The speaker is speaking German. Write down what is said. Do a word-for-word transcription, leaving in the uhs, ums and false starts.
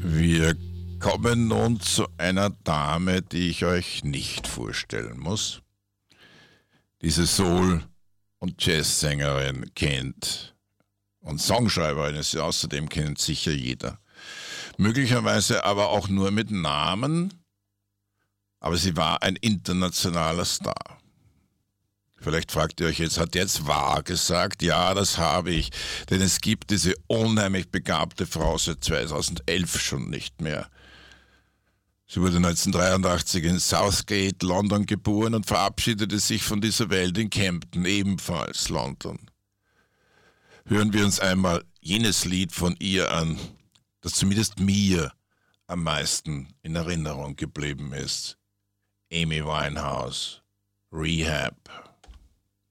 Wir kommen nun zu einer Dame, die ich euch nicht vorstellen muss. Diese Soul- und Jazzsängerin kennt und Songschreiberin ist sie außerdem, kennt sicher jeder. Möglicherweise aber auch nur mit Namen, aber sie war ein internationaler Star. Vielleicht fragt ihr euch jetzt, hat der jetzt wahr gesagt? Ja, das habe ich, denn es gibt diese unheimlich begabte Frau seit zweitausendelf schon nicht mehr. Sie wurde neunzehnhundertdreiundachtzig in Southgate, London geboren und verabschiedete sich von dieser Welt in Kempten, ebenfalls London. Hören wir uns einmal jenes Lied von ihr an, das zumindest mir am meisten in Erinnerung geblieben ist. Amy Winehouse, Rehab.